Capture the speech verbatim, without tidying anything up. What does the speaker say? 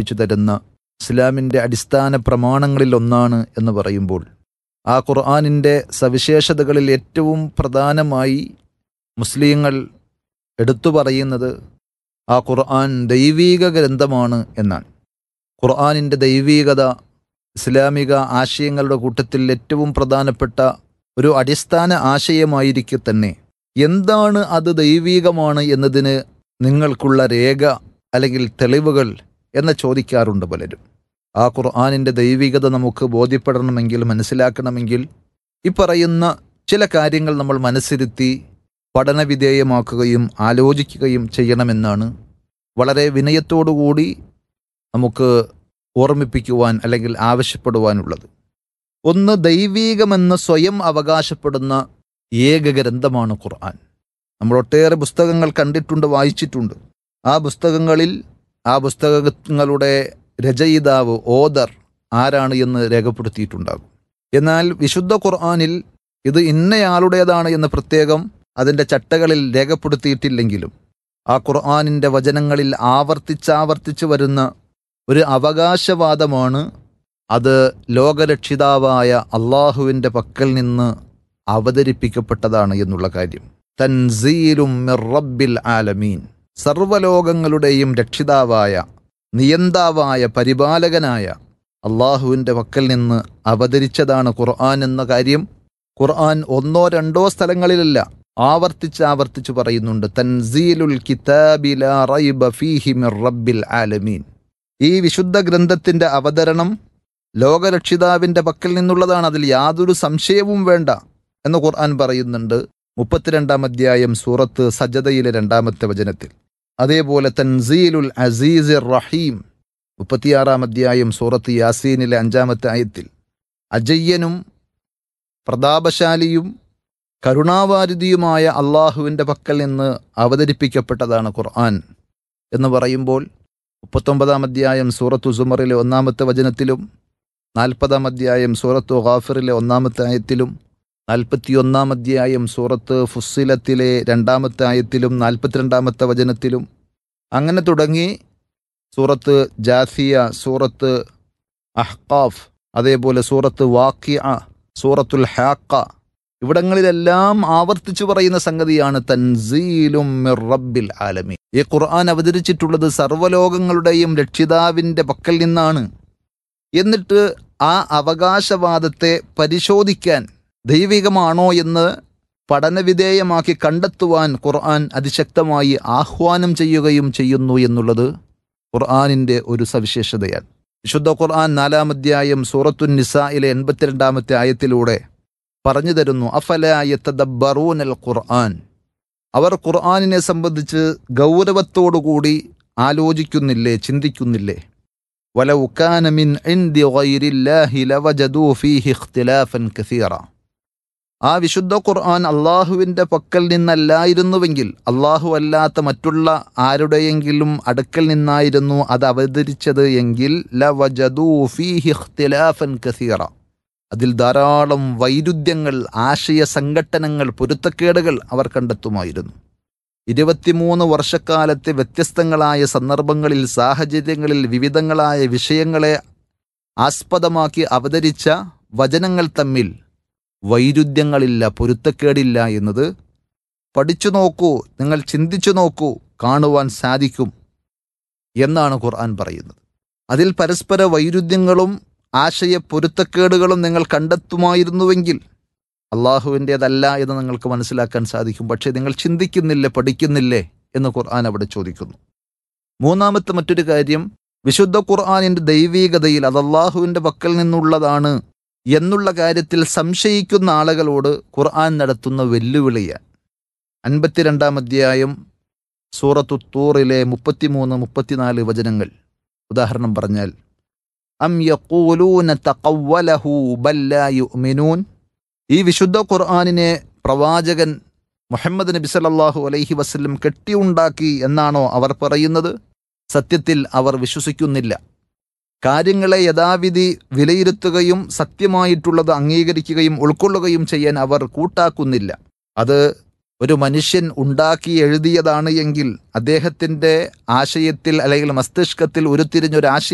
പഠിപ്പിച്ചു തരുന്ന ഇസ്ലാമിൻ്റെ അടിസ്ഥാന പ്രമാണങ്ങളിൽ ഒന്നാണ് എന്ന് പറയുമ്പോൾ ആ ഖുർആനിൻ്റെ സവിശേഷതകളിൽ ഏറ്റവും പ്രധാനമായി മുസ്ലിങ്ങൾ എടുത്തു പറയുന്നത് ആ ഖുർആൻ ദൈവീക ഗ്രന്ഥമാണ് എന്നാണ്. ഖുർആനിൻ്റെ ദൈവീകത ഇസ്ലാമിക ആശയങ്ങളുടെ കൂട്ടത്തിൽ ഏറ്റവും പ്രധാനപ്പെട്ട ഒരു അടിസ്ഥാന ആശയമായിരിക്കെ തന്നെ എന്താണ് അത് ദൈവീകമാണ് എന്നതിന് നിങ്ങൾക്കുള്ള രേഖ അല്ലെങ്കിൽ തെളിവുകൾ എന്ന് ചോദിക്കാറുണ്ട് പലരും. ആ ഖുർആനിൻ്റെ ദൈവികത നമുക്ക് ബോധ്യപ്പെടണമെങ്കിൽ, മനസ്സിലാക്കണമെങ്കിൽ ഈ പറയുന്ന ചില കാര്യങ്ങൾ നമ്മൾ മനസ്സിരുത്തി പഠനവിധേയമാക്കുകയും ആലോചിക്കുകയും ചെയ്യണമെന്നാണ് വളരെ വിനയത്തോടുകൂടി നമുക്ക് ഓർമ്മിപ്പിക്കുവാൻ അല്ലെങ്കിൽ ആവശ്യപ്പെടുവാനുള്ളത്. ഒന്ന്, ദൈവീകമെന്ന് സ്വയം അവകാശപ്പെടുന്ന ഏക ഗ്രന്ഥമാണ് ഖുർആൻ. നമ്മൾ ഒട്ടേറെ പുസ്തകങ്ങൾ കണ്ടിട്ടുണ്ട്, വായിച്ചിട്ടുണ്ട്. ആ പുസ്തകങ്ങളിൽ ആ പുസ്തകങ്ങളുടെ രചയിതാവ്, ഓദർ ആരാണ് എന്ന് രേഖപ്പെടുത്തിയിട്ടുണ്ടാകും. എന്നാൽ വിശുദ്ധ ഖുർആനിൽ ഇത് ഇന്നയാളുടേതാണ് എന്ന് പ്രത്യേകം അതിൻ്റെ ചട്ടകളിൽ രേഖപ്പെടുത്തിയിട്ടില്ലെങ്കിലും ആ ഖുർആനിൻ്റെ വചനങ്ങളിൽ ആവർത്തിച്ചാവർത്തിച്ച് വരുന്ന ഒരു അവകാശവാദമാണ് അത് ലോകരക്ഷിതാവായ അള്ളാഹുവിൻ്റെ പക്കൽ നിന്ന് അവതരിപ്പിക്കപ്പെട്ടതാണ് എന്നുള്ള കാര്യം. തൻസീലും മിർ റബ്ബിൽ ആലമീൻ, സർവ്വലോകങ്ങളുടെയും രക്ഷിതാവായ, നിയന്താവായ, പരിപാലകനായ അള്ളാഹുവിൻ്റെ പക്കൽ നിന്ന് അവതരിച്ചതാണ് ഖുർആൻ എന്ന കാര്യം ഖുർആൻ ഒന്നോ രണ്ടോ സ്ഥലങ്ങളിലല്ല ആവർത്തിച്ച് ആവർത്തിച്ച് പറയുന്നുണ്ട്. തൻസീലുൽ കിതാബി ലാ റൈബ ഫീഹി മിർ റബ്ബിൽ ആലമീൻ. ഈ വിശുദ്ധ ഗ്രന്ഥത്തിൻ്റെ അവതരണം ലോകരക്ഷിതാവിൻ്റെ പക്കൽ നിന്നുള്ളതാണ്, അതിൽ യാതൊരു സംശയവും വേണ്ട എന്ന് ഖുർആൻ പറയുന്നുണ്ട് മുപ്പത്തിരണ്ടാം അധ്യായം സൂറത്ത് സജദയിലെ രണ്ടാമത്തെ വചനത്തിൽ. അതേപോലെ തൻസീലുൽ അസീസിർ റഹീം മുപ്പത്തിയാറാം അധ്യായം സൂറത്ത് യാസീനിലെ അഞ്ചാമത്തെ ആയത്തിൽ അജയ്യനും പ്രതാപശാലിയും കരുണാവാരിധിയുമായ അള്ളാഹുവിൻ്റെ പക്കൽ നിന്ന് അവതരിപ്പിക്കപ്പെട്ടതാണ് ഖുർആൻ എന്ന് പറയുമ്പോൾ മുപ്പത്തൊമ്പതാം അധ്യായം സൂറത്തു സുമറിലെ ഒന്നാമത്തെ വചനത്തിലും നാൽപ്പതാം അധ്യായം സൂറത്തു ഗാഫിറിലെ ഒന്നാമത്തെ ആയത്തിലും നാൽപ്പത്തിയൊന്നാം അധ്യായം സൂറത്ത് ഫുസ്സിലത്തിലെ രണ്ടാമത്തെ ആയത്തിലും നാൽപ്പത്തിരണ്ടാമത്തെ വചനത്തിലും അങ്ങനെ തുടങ്ങി സൂറത്ത് ജാസിയ, സൂറത്ത് അഹ്ഖാഫ്, അതേപോലെ സൂറത്ത് വാഖിഅ, സൂറത്തുൽ ഹാഖ, ഇവിടങ്ങളിലെല്ലാം ആവർത്തിച്ചു പറയുന്ന സംഗതിയാണ് തൻസീലും മിർ റബ്ബിൽ ആലമീൻ. ഈ ഖുർആൻ അവതരിച്ചിട്ടുള്ളത് സർവ്വലോകങ്ങളുടെയും രക്ഷിതാവിൻ്റെ പക്കൽ നിന്നാണ്. എന്നിട്ട് ആ അവകാശവാദത്തെ പരിശോധിക്കാൻ, ദൈവികമാണോ എന്ന് പഠനവിധേയമാക്കി കണ്ടെത്തുവാൻ ഖുർആൻ അതിശക്തമായി ആഹ്വാനം ചെയ്യുകയും ചെയ്യുന്നു എന്നുള്ളത് ഖുർആനിൻ്റെ ഒരു സവിശേഷതയാണ്. വിശുദ്ധ ഖുർആൻ നാലാം അധ്യായം സൂറത്തുൻ നിസായിലെ എൺപത്തിരണ്ടാമത്തെ ആയത്തിലൂടെ പറഞ്ഞു തരുന്നു, അഫലാ യതദബ്ബറൂനൽ ഖുർആൻ, അവർ ഖുർആനിനെ സംബന്ധിച്ച് ഗൗരവത്തോടുകൂടി ആലോചിക്കുന്നില്ലേ, ചിന്തിക്കുന്നില്ലേ? വലൗ കാന മിൻ ഇൻദി ഗൈരില്ലാഹി ലവജദൂ ഫീഹി ഇഖ്തിലാഫൻ കസീറ. ആ വിശുദ്ധ ഖുർആൻ അള്ളാഹുവിൻ്റെ പക്കൽ നിന്നല്ലായിരുന്നുവെങ്കിൽ, അള്ളാഹു അല്ലാത്ത മറ്റുള്ള ആരുടെയെങ്കിലും അടുക്കൽ നിന്നായിരുന്നു അത് അവതരിച്ചത് എങ്കിൽ ലവജദൂ ഫീഹി ഇഖ്തിലാഫൻ കസീറ, അതിൽ ധാരാളം വൈരുദ്ധ്യങ്ങൾ, ആശയ സംഘട്ടനങ്ങൾ, പൊരുത്തക്കേടുകൾ അവർ കണ്ടെത്തുമായിരുന്നു. ഇരുപത്തിമൂന്ന് വർഷക്കാലത്തെ വ്യത്യസ്തങ്ങളായ സന്ദർഭങ്ങളിൽ, സാഹചര്യങ്ങളിൽ വിവിധങ്ങളായ വിഷയങ്ങളെ ആസ്പദമാക്കി അവതരിച്ച വചനങ്ങൾ തമ്മിൽ വൈരുദ്ധ്യങ്ങളില്ല, പൊരുത്തക്കേടില്ല എന്നത് പഠിച്ചു നോക്കൂ, നിങ്ങൾ ചിന്തിച്ചു നോക്കൂ, കാണുവാൻ സാധിക്കും എന്നാണ് ഖുർആൻ പറയുന്നത്. അതിൽ പരസ്പര വൈരുദ്ധ്യങ്ങളും ആശയ പൊരുത്തക്കേടുകളും നിങ്ങൾ കണ്ടെത്തുമായിരുന്നുവെങ്കിൽ അള്ളാഹുവിൻ്റേതല്ല എന്ന് നിങ്ങൾക്ക് മനസ്സിലാക്കാൻ സാധിക്കും. പക്ഷേ നിങ്ങൾ ചിന്തിക്കുന്നില്ലേ, പഠിക്കുന്നില്ലേ എന്ന് ഖുർആൻ അവിടെ ചോദിക്കുന്നു. മൂന്നാമത്തെ മറ്റൊരു കാര്യം, വിശുദ്ധ ഖുർആനിൻ്റെ ദൈവീകതയിൽ അത് അള്ളാഹുവിൻ്റെ പക്കൽ നിന്നുള്ളതാണ് എന്നുള്ള കാര്യത്തിൽ സംശയിക്കുന്ന ആളുകളോട് ഖുർആൻ നടത്തുന്ന വെല്ലുവിളിയാണ്. അൻപത്തിരണ്ടാം അധ്യായം സൂറത്തു തൂറിലെ മുപ്പത്തിമൂന്ന് മുപ്പത്തിനാല് വചനങ്ങൾ ഉദാഹരണം പറഞ്ഞാൽ, അം യഖൂലൂന തഖവ്വലഹു ബൽ ലാ യുഅ്മിനൂൻ, ഈ വിശുദ്ധ ഖുർആനിനെ പ്രവാചകൻ മുഹമ്മദ് നബി സല്ലല്ലാഹു അലൈഹി വസല്ലം കെട്ടിയുണ്ടാക്കി എന്നാണോ അവർ പറയുന്നത്? സത്യത്തിൽ അവർ വിശ്വസിക്കുന്നില്ല. കാര്യങ്ങളെ യഥാവിധി വിലയിരുത്തുകയും സത്യമായിട്ടുള്ളത് അംഗീകരിക്കുകയും ഉൾക്കൊള്ളുകയും ചെയ്യാൻ അവർ കൂട്ടാക്കുന്നില്ല. അത് ഒരു മനുഷ്യൻ ഉണ്ടാക്കി എഴുതിയതാണ് എങ്കിൽ അദ്ദേഹത്തിൻ്റെ ആശയത്തിൽ അല്ലെങ്കിൽ മസ്തിഷ്കത്തിൽ ഉരുത്തിരിഞ്ഞൊരു ആശയം